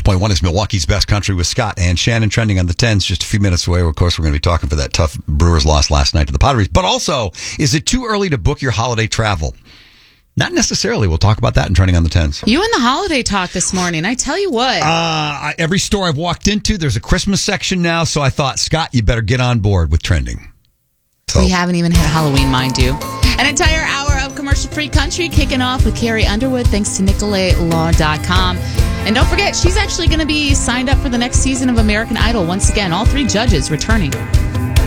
106.1 is Milwaukee's Best Country with Scott and Shannon, trending on the 10s just a few minutes away. Of course, we're going to be talking for that tough Brewers loss last night to the Padres. But also, is it too early to book your holiday travel? Not necessarily. We'll talk about that in Trending on the 10s. You and the holiday talk this morning. I tell you what. Every store I've walked into, there's a Christmas section now. So I thought, Scott, you better get on board with Trending. So. We haven't even had Halloween, mind you. An entire hour of commercial-free country kicking off with Carrie Underwood, thanks to NicoletLaw.com. And don't forget, she's actually going to be signed up for the next season of American Idol. Once again, all 3 judges returning.